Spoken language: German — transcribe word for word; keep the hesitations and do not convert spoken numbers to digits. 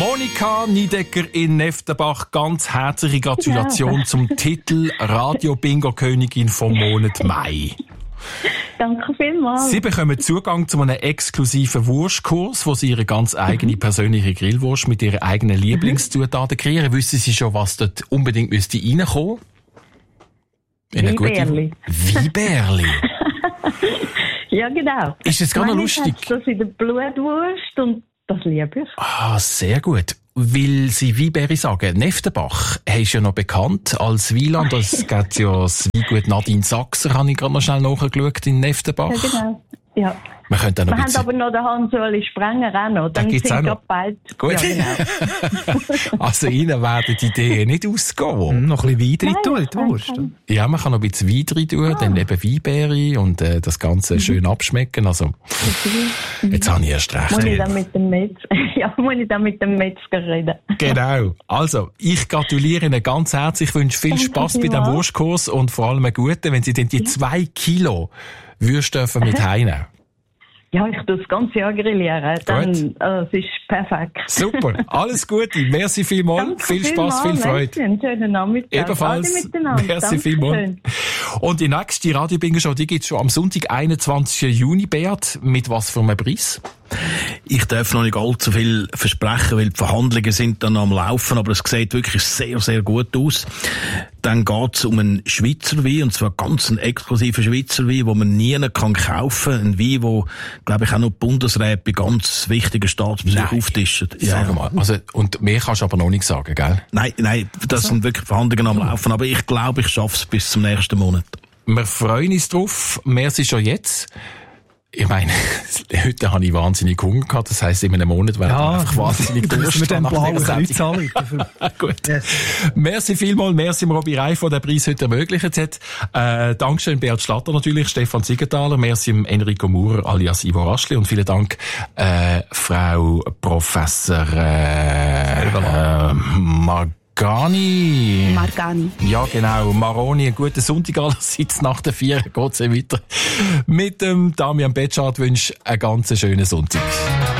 Monika Niedecker in Neftenbach, ganz herzliche Gratulation ja. zum Titel Radio-Bingo-Königin vom Monat Mai. Danke vielmals. Sie bekommen Zugang zu einem exklusiven Wurstkurs, wo Sie Ihre ganz eigene mhm. persönliche Grillwurst mit Ihren eigenen Lieblingszutaten kreieren. Wissen Sie schon, was dort unbedingt müsste reinkommen? Weinbärli. Weinbärli? Ja, genau. Ist das gar noch lustig? Das in der Blutwurst und das liebe ich. Ah, sehr gut. Weil Sie Weinberry sagen, Neftenbach ist ja noch bekannt als Weinland. Es gibt ja das Weingut Nadine Sachser, habe ich gerade noch schnell nachgeschaut, in Neftenbach. Ja, genau. Ja. Wir, können dann noch wir bisschen... haben aber noch den Hans-Ueli Sprenger auch noch. Dann gibt's sind auch noch. Bald. Gut. Ja, genau. Also Ihnen werden die Ideen nicht ausgehen. Mm, noch ein bisschen Wein drin tun, die Wurst. Ja, man kann noch ein bisschen Wein drin tun, ah. dann eben Weinbeere und äh, das Ganze mhm. schön abschmecken. Also, mhm. jetzt habe ich erst recht. Muss ich dann mit dem Metzger, ja, muss ich dann mit dem Metzger reden. Genau. Also, ich gratuliere Ihnen ganz herzlich. Ich wünsche viel Spass bei dem Wurstkurs und vor allem einen guten, wenn Sie denn die zwei Kilo Würste dürfen mit heimnehmen. Ja, ich tue das ganze Jahr grillieren. Dann, äh, es ist perfekt. Super. Alles Gute. Merci vielmals. Danke viel Spass, viel Freude. Einen schönen Nachmittag. Ebenfalls. Merci vielmals. Und die nächste Radio-Bingo-Show, die gibt's schon am Sonntag, einundzwanzigsten Juni, Beat. Mit was für einem Preis? Ich darf noch nicht allzu viel versprechen, weil die Verhandlungen sind dann am Laufen, aber es sieht wirklich sehr, sehr gut aus. Dann geht's um einen Schweizer Wein, und zwar ganz einen exklusiven Schweizer Wein, den man nie kann kaufen kann. Ein Wein, wo, glaube ich, auch noch die Bundesräte bei ganz wichtigen Staatsbesuchen auftischen. Ja. Sag mal. Also, und mehr kannst du aber noch nicht sagen, gell? Nein, nein, das also. sind wirklich Verhandlungen am Laufen, aber ich glaube, ich schaffe es bis zum nächsten Monat. Wir freuen uns drauf. Merci schon jetzt. Ich meine, heute habe ich wahnsinnig Hunger gehabt. Das heisst, in einem Monat werden ja, wir einfach wahnsinnig Durst. Mit dem blauen Kreuz an. Gut. Yes. Merci vielmals. Merci Robi Reif, der den Preis heute ermöglicht hat. Äh, Dankeschön Beat Schlatter natürlich, Stefan Siegenthaler. Merci Enrico Maurer alias Ivo Raschli. Und vielen Dank, äh, Frau Professor, äh, äh, Margani. Margani. Ja, genau. Maroni, einen guten Sonntag allerseits. Nach der vier geht's weiter. Mit dem Damian Betschart wünsche einen ganz schönen Sonntag.